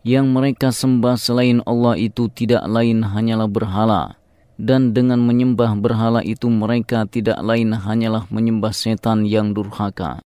Yang mereka sembah selain Allah itu tidak lain hanyalah berhala. Dan dengan menyembah berhala itu mereka tidak lain hanyalah menyembah setan yang durhaka.